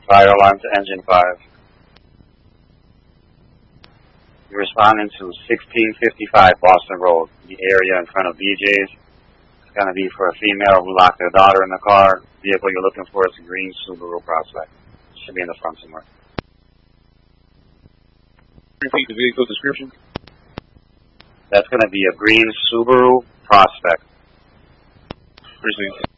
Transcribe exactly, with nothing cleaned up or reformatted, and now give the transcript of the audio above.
Fire alarm to engine five. You're responding to sixteen fifty-five Boston Road, the area in front of B J's. It's going to be for a female who locked her daughter in the car. The vehicle you're looking for is a green Subaru Prospect. Should be in the front somewhere. Repeat the vehicle description. That's going to be a green Subaru Prospect. Precinct.